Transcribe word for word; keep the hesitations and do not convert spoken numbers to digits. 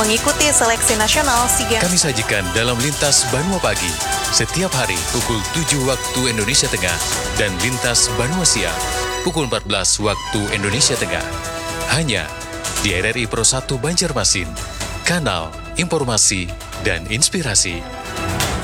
mengikuti seleksi nasional SEA Games. Kami sajikan dalam Lintas Banua Pagi, setiap hari pukul tujuh waktu Indonesia Tengah dan Lintas Banua Siang, pukul empat belas waktu Indonesia Tengah. Hanya di R R I Pro satu Banjarmasin, kanal informasi dan inspirasi.